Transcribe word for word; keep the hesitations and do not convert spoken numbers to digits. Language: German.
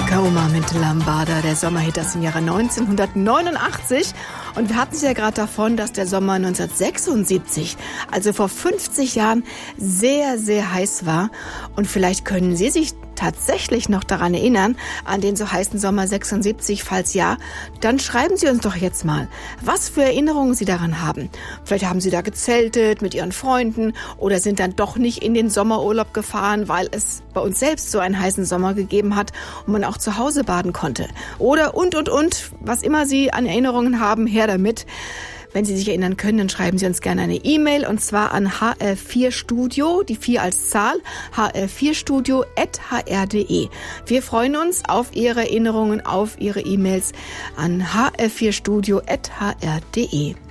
Coma mit Lambada, der Sommerhit aus dem Jahre neunzehnhundertneunundachtzig. Und wir hatten es ja gerade davon, dass der Sommer neunzehnhundertsechsundsiebzig, also vor fünfzig Jahren, sehr, sehr heiß war. Und vielleicht können Sie sich tatsächlich noch daran erinnern, an den so heißen Sommer sechsundsiebzig. Falls ja, dann schreiben Sie uns doch jetzt mal, was für Erinnerungen Sie daran haben. Vielleicht haben Sie da gezeltet mit Ihren Freunden oder sind dann doch nicht in den Sommerurlaub gefahren, weil es bei uns selbst so einen heißen Sommer gegeben hat und man auch zu Hause baden konnte. Oder und, und, und, was immer Sie an Erinnerungen haben, her damit. Wenn Sie sich erinnern können, dann schreiben Sie uns gerne eine E-Mail und zwar an h r vier studio, die vier als Zahl, h r vier studio at h r punkt d e. Wir freuen uns auf Ihre Erinnerungen, auf Ihre E-Mails an h r vier studio at h r punkt d e.